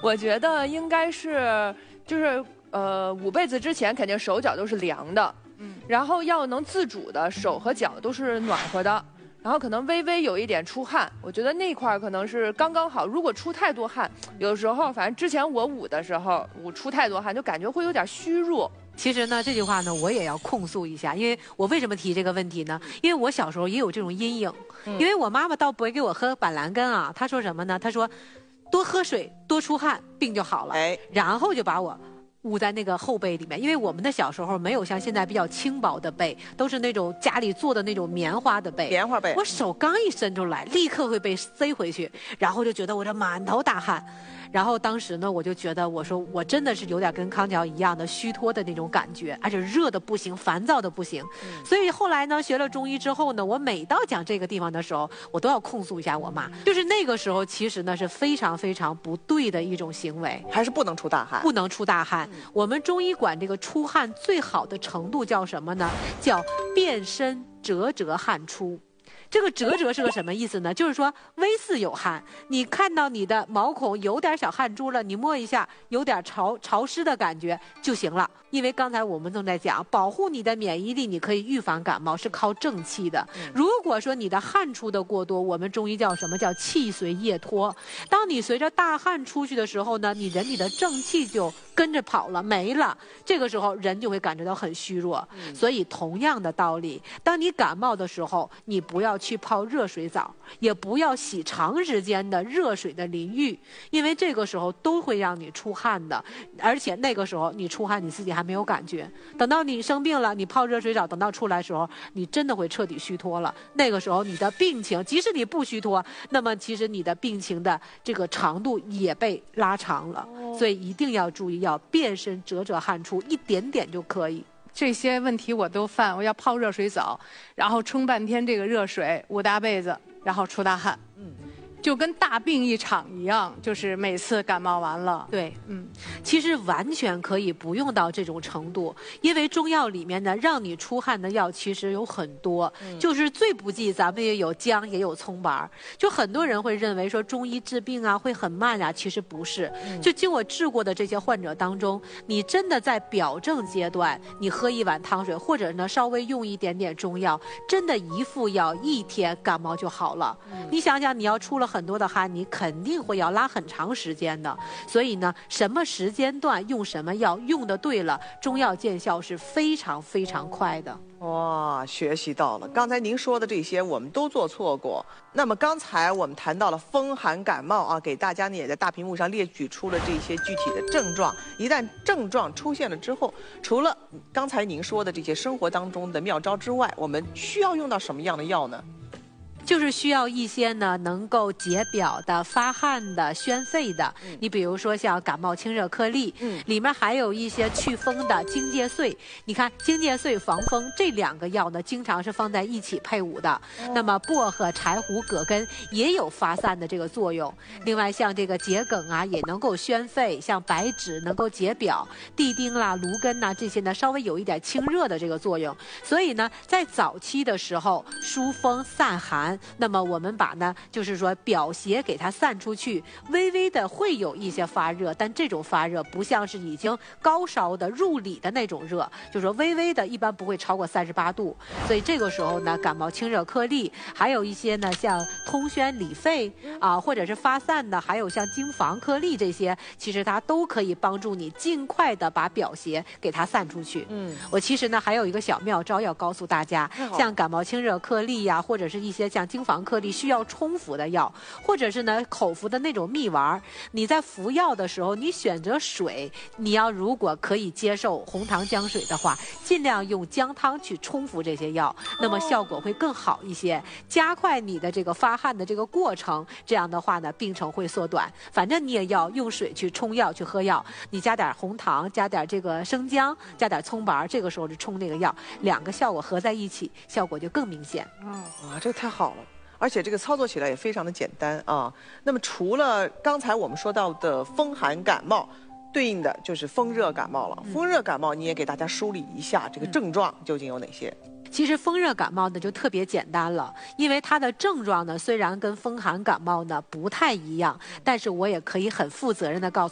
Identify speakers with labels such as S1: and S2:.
S1: 我觉得应该是就是捂被子之前肯定手脚都是凉的，然后要能自主的手和脚都是暖和的。然后可能微微有一点出汗，我觉得那块儿可能是刚刚好。如果出太多汗，有时候反正之前我捂的时候，捂出太多汗，就感觉会有点虚弱。
S2: 其实呢，这句话呢，我也要控诉一下，因为我为什么提这个问题呢？因为我小时候也有这种阴影，因为我妈妈倒不会给我喝板蓝根啊，她说什么呢？她说，多喝水，多出汗，病就好了。然后就把我捂在那个厚被里面，因为我们的小时候没有像现在比较轻薄的被，都是那种家里做的那种棉花的被。
S3: 棉花被，
S2: 我手刚一伸出来，立刻会被塞回去，然后就觉得我这满头大汗。然后当时呢，我就觉得，我说我真的是有点跟康桥一样的虚脱的那种感觉，而且热的不行，烦躁的不行。所以后来呢，学了中医之后呢，我每到讲这个地方的时候，我都要控诉一下我妈。就是那个时候，其实呢是非常非常不对的一种行为，
S3: 还是不能出大汗，
S2: 不能出大汗。我们中医管这个出汗最好的程度叫什么呢？叫遍身折折汗出。这个折折是个什么意思呢？就是说微似有汗，你看到你的毛孔有点小汗珠了，你摸一下有点潮湿的感觉就行了。因为刚才我们正在讲保护你的免疫力，你可以预防感冒，是靠正气的。如果说你的汗出的过多，我们中医叫什么？叫气随液脱。当你随着大汗出去的时候呢，你人里的正气就跟着跑了，没了。这个时候人就会感觉到很虚弱。所以同样的道理，当你感冒的时候，你不要去泡热水澡，也不要洗长时间的热水的淋浴，因为这个时候都会让你出汗的，而且那个时候你出汗你自己还没有感觉，等到你生病了，你泡热水澡，等到出来的时候，你真的会彻底虚脱了。那个时候你的病情，即使你不虚脱，那么其实你的病情的这个长度也被拉长了。所以一定要注意，要遍身折折汗出，一点点就可以。
S4: 这些问题我都犯，我要泡热水澡，然后冲半天这个热水，捂大被子，然后出大汗，就跟大病一场一样，就是每次感冒完了。
S2: 对，其实完全可以不用到这种程度，因为中药里面呢，让你出汗的药其实有很多，就是最不济咱们也有姜，也有葱白。就很多人会认为说中医治病啊会很慢啊，其实不是。就经我治过的这些患者当中，你真的在表症阶段，你喝一碗汤水，或者呢稍微用一点点中药，真的一副药1天感冒就好了。你想想，你要出了很多的汗，你肯定会要拉很长时间的。所以呢，什么时间段用什么药，用的对了，中药见效是非常非常快的。
S3: 哇，学习到了。刚才您说的这些我们都做错过。那么刚才我们谈到了风寒感冒啊，给大家呢也在大屏幕上列举出了这些具体的症状。一旦症状出现了之后，除了刚才您说的这些生活当中的妙招之外，我们需要用到什么样的药呢？
S2: 就是需要一些呢能够解表的、发汗的、宣肺的。你比如说像感冒清热颗粒，里面还有一些祛风的荆芥穗。你看荆芥穗防风这2个药呢，经常是放在一起配伍的。那么薄荷、柴胡、葛根也有发散的这个作用。另外像这个桔梗啊，也能够宣肺；像白芷能够解表，地丁啦、芦根呐这些呢，稍微有一点清热的这个作用。所以呢，在早期的时候疏风散寒。那么我们把呢，就是说表邪给它散出去，微微的会有一些发热，但这种发热不像是已经高烧的入里的那种热，就是说微微的，一般不会超过38度。所以这个时候呢，感冒清热颗粒，还有一些呢像通宣理肺啊，或者是发散的，还有像荆防颗粒这些，其实它都可以帮助你尽快的把表邪给它散出去。我其实呢还有一个小妙招要告诉大家，像感冒清热颗粒呀，或者是一些像荆防颗粒需要冲服的药，或者是呢口服的那种蜜丸，你在服药的时候，你选择水，你要如果可以接受红糖姜水的话，尽量用姜汤去冲服这些药，那么效果会更好一些，加快你的这个发汗的这个过程。这样的话呢，病程会缩短。反正你也要用水去冲药去喝药，你加点红糖，加点这个生姜，加点葱白，这个时候就冲那个药，2个效果合在一起，效果就更明显。
S3: 哇，这个太好了。而且这个操作起来也非常的简单啊。那么除了刚才我们说到的风寒感冒，对应的就是风热感冒了。风热感冒你也给大家梳理一下这个症状究竟有哪些？
S2: 其实风热感冒呢就特别简单了，因为它的症状呢虽然跟风寒感冒呢不太一样，但是我也可以很负责任的告诉